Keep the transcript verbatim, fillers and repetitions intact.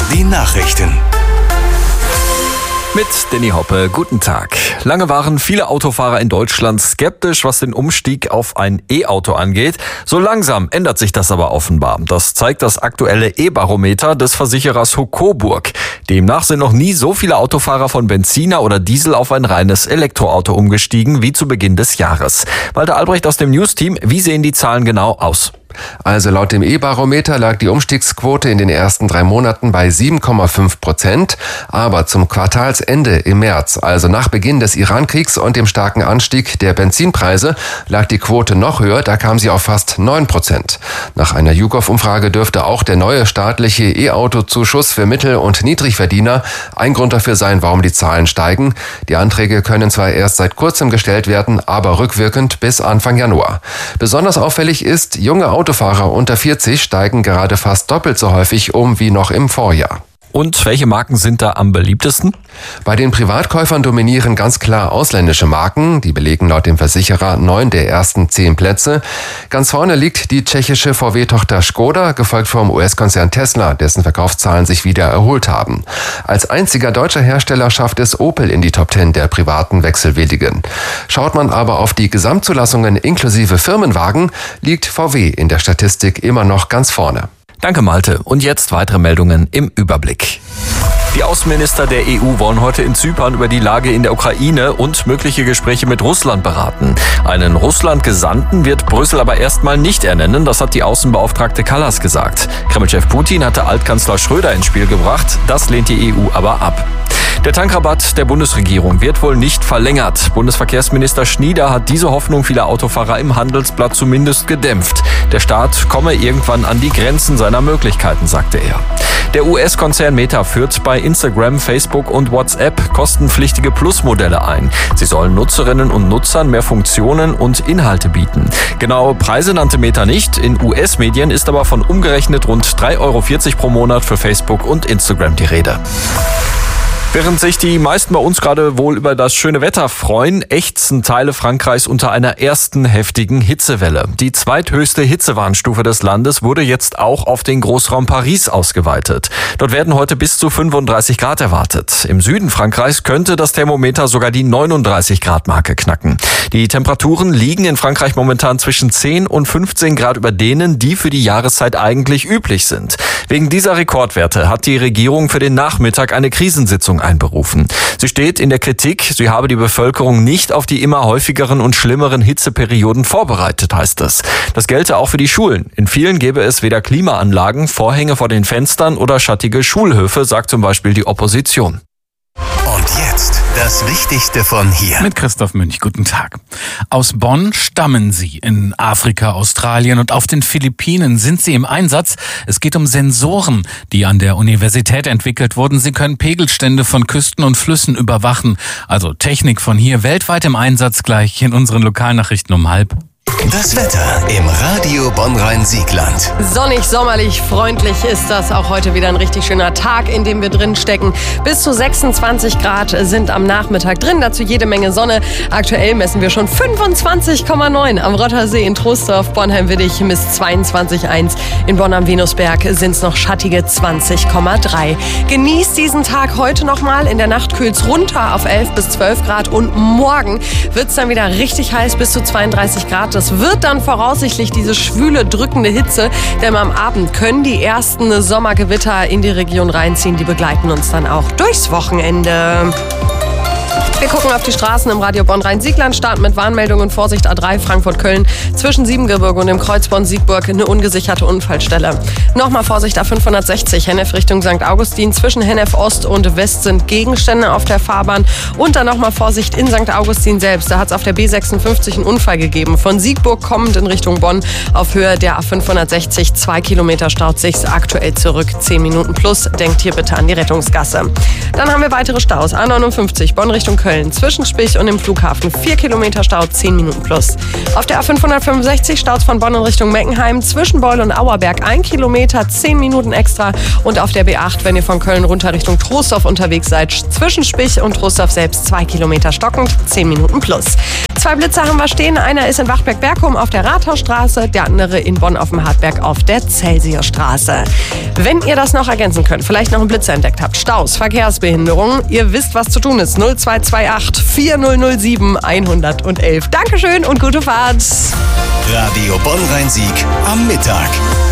Die Nachrichten. Mit Danny Hoppe, guten Tag. Lange waren viele Autofahrer in Deutschland skeptisch, was den Umstieg auf ein E-Auto angeht. So langsam ändert sich das aber offenbar. Das zeigt das aktuelle E-Barometer des Versicherers Hocoburg. Demnach sind noch nie so viele Autofahrer von Benziner oder Diesel auf ein reines Elektroauto umgestiegen wie zu Beginn des Jahres. Walter Albrecht aus dem News-Team, wie sehen die Zahlen genau aus? Also laut dem E-Barometer lag die Umstiegsquote in den ersten drei Monaten bei sieben Komma fünf Prozent. Aber zum Quartalsende im März, also nach Beginn des Iran-Kriegs und dem starken Anstieg der Benzinpreise, lag die Quote noch höher, da kam sie auf fast neun Prozent. Nach einer YouGov-Umfrage dürfte auch der neue staatliche E-Auto-Zuschuss für Mittel- und Niedrigverdiener ein Grund dafür sein, warum die Zahlen steigen. Die Anträge können zwar erst seit kurzem gestellt werden, aber rückwirkend bis Anfang Januar. Besonders auffällig ist, junge Autofahrer unter vierzig steigen gerade fast doppelt so häufig um wie noch im Vorjahr. Und welche Marken sind da am beliebtesten? Bei den Privatkäufern dominieren ganz klar ausländische Marken. Die belegen laut dem Versicherer neun der ersten zehn Plätze. Ganz vorne liegt die tschechische V W-Tochter Škoda, gefolgt vom U S-Konzern Tesla, dessen Verkaufszahlen sich wieder erholt haben. Als einziger deutscher Hersteller schafft es Opel in die Top zehn der privaten Wechselwilligen. Schaut man aber auf die Gesamtzulassungen inklusive Firmenwagen, liegt V W in der Statistik immer noch ganz vorne. Danke, Malte. Und jetzt weitere Meldungen im Überblick. Die Außenminister der E U wollen heute in Zypern über die Lage in der Ukraine und mögliche Gespräche mit Russland beraten. Einen Russland-Gesandten wird Brüssel aber erstmal nicht ernennen, das hat die Außenbeauftragte Kallas gesagt. Kremlchef Putin hatte Altkanzler Schröder ins Spiel gebracht, das lehnt die E U aber ab. Der Tankrabatt der Bundesregierung wird wohl nicht verlängert. Bundesverkehrsminister Schnieder hat diese Hoffnung vieler Autofahrer im Handelsblatt zumindest gedämpft. Der Staat komme irgendwann an die Grenzen seiner Möglichkeiten, sagte er. Der U S-Konzern Meta führt bei Instagram, Facebook und WhatsApp kostenpflichtige Plus-Modelle ein. Sie sollen Nutzerinnen und Nutzern mehr Funktionen und Inhalte bieten. Genaue Preise nannte Meta nicht. In U S-Medien ist aber von umgerechnet rund drei Euro vierzig pro Monat für Facebook und Instagram die Rede. Während sich die meisten bei uns gerade wohl über das schöne Wetter freuen, ächzen Teile Frankreichs unter einer ersten heftigen Hitzewelle. Die zweithöchste Hitzewarnstufe des Landes wurde jetzt auch auf den Großraum Paris ausgeweitet. Dort werden heute bis zu fünfunddreißig Grad erwartet. Im Süden Frankreichs könnte das Thermometer sogar die neununddreißig Grad Marke knacken. Die Temperaturen liegen in Frankreich momentan zwischen zehn und fünfzehn Grad über denen, die für die Jahreszeit eigentlich üblich sind. Wegen dieser Rekordwerte hat die Regierung für den Nachmittag eine Krisensitzung einberufen. Sie steht in der Kritik, sie habe die Bevölkerung nicht auf die immer häufigeren und schlimmeren Hitzeperioden vorbereitet, heißt es. Das gelte auch für die Schulen. In vielen gäbe es weder Klimaanlagen, Vorhänge vor den Fenstern oder schattige Schulhöfe, sagt zum Beispiel die Opposition. Und jetzt das Wichtigste von hier. Mit Christoph Münch, guten Tag. Aus Bonn stammen sie. In Afrika, Australien und auf den Philippinen sind sie im Einsatz. Es geht um Sensoren, die an der Universität entwickelt wurden. Sie können Pegelstände von Küsten und Flüssen überwachen. Also Technik von hier weltweit im Einsatz, gleich in unseren Lokalnachrichten um halb. Das Wetter im Radio Bonn-Rhein-Siegland. Sonnig, sommerlich, freundlich ist das. Auch heute wieder ein richtig schöner Tag, in dem wir drin stecken. Bis zu sechsundzwanzig Grad sind am Nachmittag drin. Dazu jede Menge Sonne. Aktuell messen wir schon fünfundzwanzig Komma neun am Rottersee in Troisdorf. Bornheim-Widdig misst zweiundzwanzig Komma eins. In Bonn am Venusberg sind es noch schattige zwanzig Komma drei. Genießt diesen Tag heute nochmal. In der Nacht kühlt es runter auf elf bis zwölf Grad. Und morgen wird es dann wieder richtig heiß, bis zu zweiunddreißig Grad. Das wird dann voraussichtlich diese schwüle, drückende Hitze, denn am Abend können die ersten Sommergewitter in die Region reinziehen. Die begleiten uns dann auch durchs Wochenende. Wir gucken auf die Straßen im Radio Bonn-Rhein-Siegland, starten mit Warnmeldungen. Vorsicht A drei Frankfurt-Köln, zwischen Siebengebirge und dem Kreuz Bonn-Siegburg eine ungesicherte Unfallstelle. Nochmal Vorsicht A fünfhundertsechzig, Hennef Richtung Sankt Augustin, zwischen Hennef Ost und West sind Gegenstände auf der Fahrbahn. Und dann nochmal Vorsicht in Sankt Augustin selbst, da hat es auf der B sechsundfünfzig einen Unfall gegeben. Von Siegburg kommend in Richtung Bonn auf Höhe der A fünfhundertsechzig, zwei Kilometer staut sich's aktuell zurück, zehn Minuten plus. Denkt hier bitte an die Rettungsgasse. Dann haben wir weitere Staus. A neunundfünfzig, Bonn Richtung Köln. Köln zwischen Spich und dem Flughafen vier Kilometer Stau, zehn Minuten plus. Auf der A fünfhundertfünfundsechzig Staus von Bonn in Richtung Meckenheim zwischen Beul und Auerberg ein Kilometer, zehn Minuten extra. Und auf der B acht, wenn ihr von Köln runter Richtung Troisdorf unterwegs seid, zwischen Spich und Troisdorf selbst zwei Kilometer stockend, zehn Minuten plus. Zwei Blitzer haben wir stehen. Einer ist in Wachtberg-Bergum auf der Rathausstraße, der andere in Bonn auf dem Hartberg auf der Celsiusstraße. Wenn ihr das noch ergänzen könnt, vielleicht noch einen Blitzer entdeckt habt, Staus, Verkehrsbehinderung, ihr wisst, was zu tun ist. null zwei zwei acht vier null null sieben eins eins eins. Dankeschön und gute Fahrt. Radio Bonn-Rhein-Sieg am Mittag.